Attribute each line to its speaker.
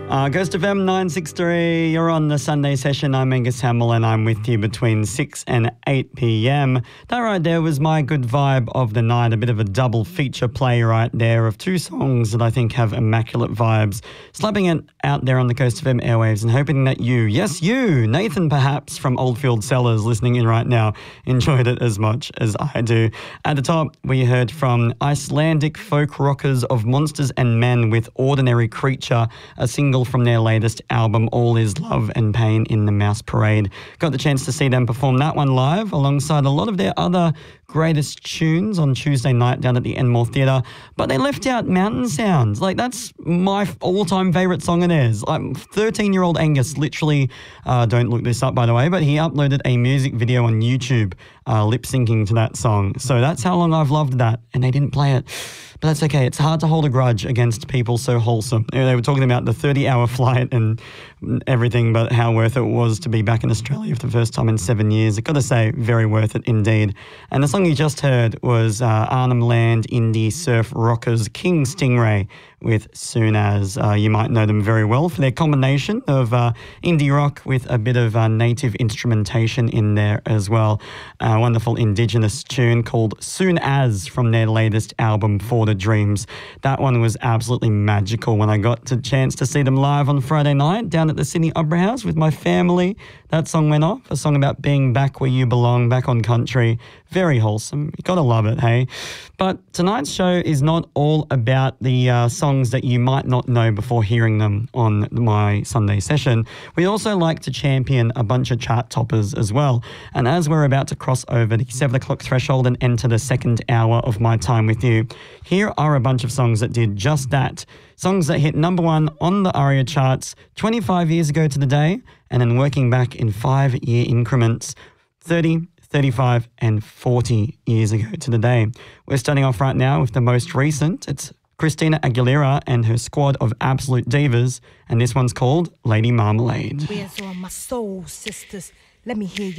Speaker 1: Ghost FM 963, you're on the Sunday session. I'm Angus Hamill and I'm with you between 6 and 8 p.m. That right there was my good vibe of the night, a bit of a double feature play right there of two songs that I think have immaculate vibes. Slapping it out there on the Ghost FM airwaves and hoping that you, yes you, Nathan perhaps from Oldfield Cellars listening in right now, enjoyed it as much as I do. At the top, we heard from Icelandic folk rockers of Monsters and Men with Ordinary Creature, a single from their latest album, All Is Love and Pain in the Mouse Parade. Got the chance to see them perform that one live alongside a lot of their other greatest tunes on Tuesday night down at the Enmore Theatre, but they left out Mountain Sounds. Like, that's my all-time favourite song of theirs. 13-year-old Angus, literally, don't look this up by the way, but he uploaded a music video on YouTube lip-syncing to that song. So that's how long I've loved that, and they didn't play it. But that's okay. It's hard to hold a grudge against people so wholesome. They were talking about the 30-hour flight and everything, but how worth it was to be back in Australia for the first time in 7 years. I've got to say, very worth it indeed. And the song you just heard was Arnhem Land indie surf rockers King Stingray with Soon As. You might know them very well for their combination of indie rock with a bit of native instrumentation in there as well. A wonderful Indigenous tune called Soon As from their latest album, For the Dreams. That one was absolutely magical when I got the chance to see them live on Friday night down at the Sydney Opera House with my family. That song went off, a song about being back where you belong, back on country. Very wholesome. You gotta love it, hey? But tonight's show is not all about the songs that you might not know before hearing them on my Sunday session. We also like to champion a bunch of chart toppers as well. And as we're about to cross over the 7 o'clock threshold and enter the second hour of my time with you, here are a bunch of songs that did just that. Songs that hit number one on the ARIA charts 25 years ago to the day, and then working back in 5-year increments, 30, 35 and 40 years ago to the day. We're starting off right now with the most recent. It's Christina Aguilera and her squad of absolute divas, and this one's called Lady Marmalade.
Speaker 2: Where's all my soul sisters? Let me hear